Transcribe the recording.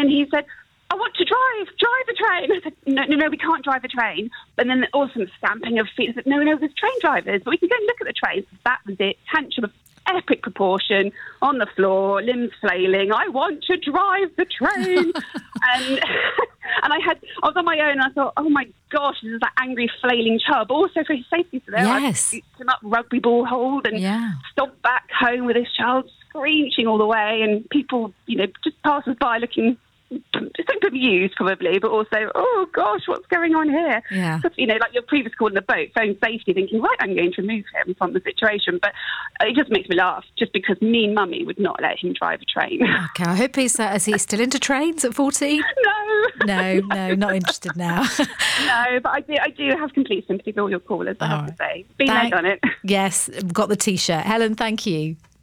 then he said, I want to drive the train. I said, no, we can't drive the train. And then awesome stamping of feet. I said, no, there's train drivers, but we can go and look at the trains. That was it. Tantrum of epic proportion on the floor, limbs flailing. I want to drive the train. And I was on my own, and I thought, oh my gosh, this is that angry flailing child. But also for his safety, so there I scooped him up, rugby ball hold, and stomped back home with this child screeching all the way, and people, just passers by looking just confused probably, but also, oh gosh, what's going on here? Yeah. Like your previous call in the boat, phone safety, thinking, right, I'm going to remove him from the situation. But it just makes me laugh, just because mean mummy would not let him drive a train. Okay, I hope is he still into trains at 14? No, not interested now. No, but I do have complete sympathy for all your callers, I have to say. Been there, done it. Yes, got the T-shirt. Helen, thank you.